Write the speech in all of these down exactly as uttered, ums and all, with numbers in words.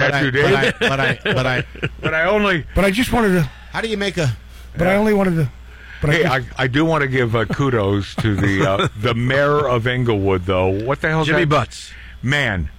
That's I, you, Dave. but I, but I, but I, but I only. But I just wanted to. how do you make a? But I only wanted to. But Hey, I, I, I do want to give uh, kudos to the uh, the mayor of Englewood, though. What the hell is Jimmy that? Butts. Man.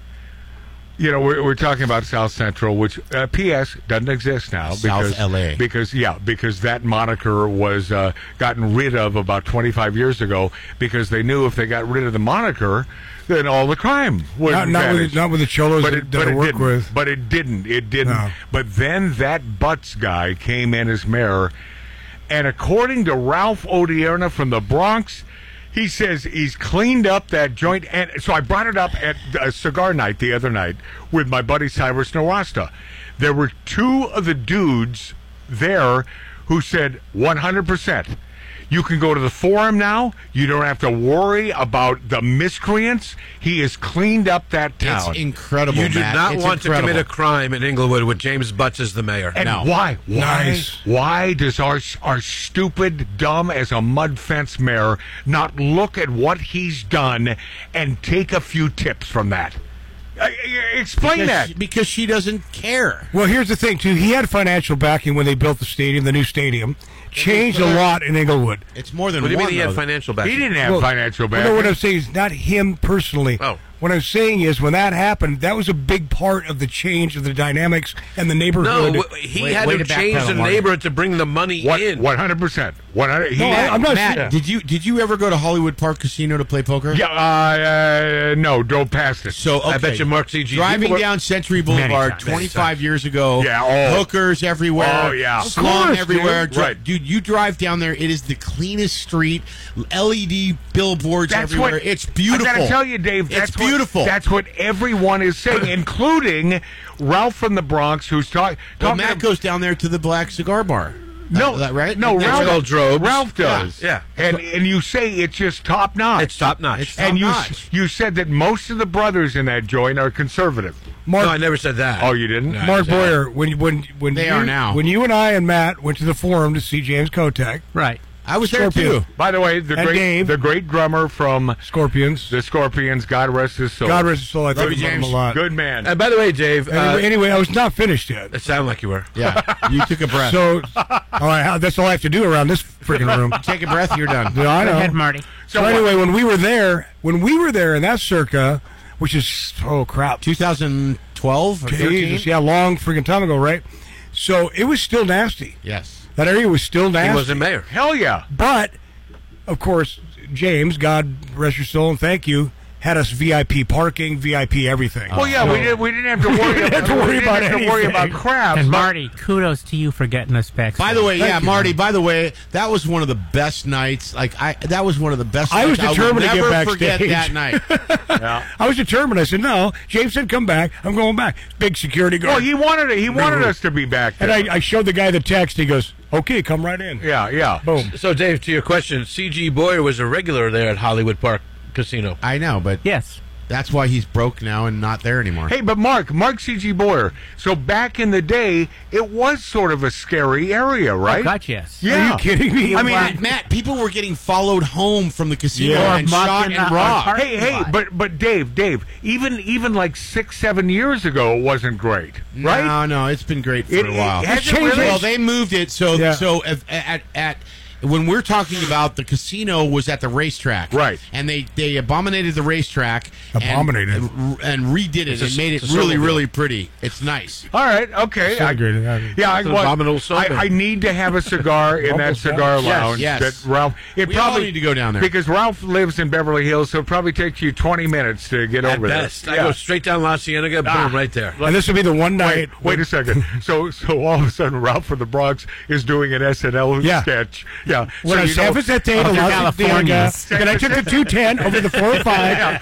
You know, we're, we're talking about South Central, which uh, P S doesn't exist now because South L A. because yeah, because that moniker was uh, gotten rid of about twenty-five years ago because they knew if they got rid of the moniker, then all the crime would not, not vanish. with not with the cholos but that, it, that but I it work didn't. with. But it didn't. It didn't. No. But then that Butts guy came in as mayor, and according to Ralph Odierna from the Bronx, he says he's cleaned up that joint. And so I brought it up at a cigar night the other night with my buddy Cyrus Nowasta. There were two of the dudes there who said one hundred percent. You can go to the forum now. You don't have to worry about the miscreants. He has cleaned up that town. It's incredible. You do Matt. not It's want incredible. to commit a crime in Englewood with James Butts as the mayor. And No. why? Why? Nice. Why does our our stupid, dumb as a mud fence mayor not look at what he's done and take a few tips from that? Uh, uh, explain because that. she, because she doesn't care. Well, here's the thing too. He had financial backing when they built the stadium, the new stadium. Changed a lot in Englewood. It's more than What do you one. mean he had though. financial He backing? didn't have Well, financial Well, backing. no, what I'm saying is not him personally. Oh. What I'm saying is when that happened, that was a big part of the change of the dynamics and the No, neighborhood. w- he Wait- had way to to change backpedal, the Marty. neighborhood to bring the money What? in. One hundred percent. One hundred. He No, I- had, I'm not Matt, saying- did you did you ever go to Hollywood Park Casino to play poker? Yeah. Uh, uh, no, drove past it. So okay. I bet you Mark C G. Driving People- down Century Boulevard times. twenty-five years ago. Yeah, oh. Hookers everywhere. Oh, yeah. Of Slum course, everywhere. dude. Dri- Right. Dude, you drive down there. It is the cleanest street. L E D billboards That's everywhere. what it's beautiful. I gotta tell you, Dave. It's That's beautiful. What, that's what everyone is saying, including Ralph from the Bronx, who's talk, well, talking. Matt ab- goes down there to the Black Cigar Bar. no, Uh, that right? No, It's Ralph, called Drobes. Ralph does. Yeah. and and you say it's just top notch. It's top notch. It's and you top-notch. you said that most of the brothers in that joint are conservative. Mark, No, I never said that. Oh, you didn't? No. Mark Boyer, when when when They you, are now. when you and I and Matt went to the forum to see James Kotek, Right. I was there Scorpio. too. By the way, the And great Dave. the great drummer from Scorpions. the Scorpions, God rest his soul. God rest his soul. I Love think you, about him a James. lot. Good man. And by the way, Dave, uh, Anyway, anyway, I was not finished yet. it sounded like you were. Yeah, you took a breath. So, all right, how- that's all I have to do around this freaking room. Take a breath. You're done. Yeah, I Go know. ahead, Marty. So, So anyway, when we were there, when we were there in that circa, which is oh crap, twenty twelve or thirteen. Jesus, yeah, long freaking time ago, right? So it was still nasty. Yes. That area was still He nasty. wasn't mayor. Hell yeah. But, of course, James, God rest your soul and thank you, had us V I P parking, V I P everything. Well, yeah, So- we didn't we didn't have to worry about have to worry we didn't about have to worry anything. about crap. And but- Marty, kudos to you for getting us back. By the way, Thank yeah, you, Marty. man. By the way, that was one of the best nights. Like I, that was one of the best. I was nights. determined I to will get never forget backstage. that night. Yeah. I was determined. I said, no. James said, come back. I'm going back. Big security guard. Well, he wanted it. He wanted us to be back and there. I, I showed the guy the text. He goes, okay, come right in. yeah, yeah. Boom. So, Dave, to your question, C G Boyer was a regular there at Hollywood Park Casino. I know, but Yes. that's why he's broke now and not there anymore. Hey, but Mark, Mark C G Boyer. So back in the day, it was sort of a scary area, right? Oh, God, yes. Yeah. Are you kidding me? I mean, Matt, Matt, people were getting followed home from the casino Yeah. and Or mugged shot in and a- robbed. a hey, hey, lot. but but Dave, Dave, even even like six, seven years ago, it wasn't great, right? No, no, it's been great for It- a while. it hasn't It's changed. really- Well, they moved it so Yeah. so if, at at when we're talking about the casino was at the racetrack, Right. And they they abominated the racetrack, Abominated. and, and redid it It's a- and made it it's a really snowmobile. really pretty. It's nice. All right, okay. I, Celebrated, I- yeah, I, It's an well, abominable I, snowman. I need to have a cigar in that Almost cigar right. Yes, lounge. yes. That Ralph. It We all probably need to go down there. because Ralph lives in Beverly Hills, so it probably takes you twenty minutes to get At over best. there. I go straight down La Cienega, boom, Ah. right there. And this will be the one night. Wait, wait a second. So, so all of a sudden, Ralph from the Bronx is doing an S N L Yeah. sketch. Yeah. When so I you San know- Vicente to Up to La California. Cienega, then I took the two ten over the four oh five.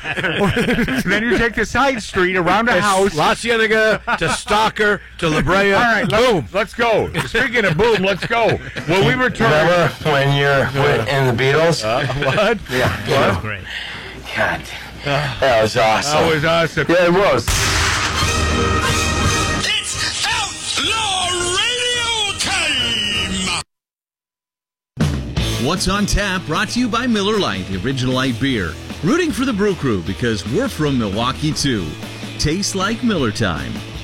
then you take the side street around a house. La Cienega to Stalker to La Brea. All right, boom. let's, let's go. Speaking of boom, let's go. When we return, Remember when you're in the Beatles? what? Yeah. That was great. God, that was awesome. That was awesome. Yeah, it was. It's Outlaw Radio time! What's on Tap brought to you by Miller Lite, the original light beer. Rooting for the Brew Crew because we're from Milwaukee too. Tastes like Miller time.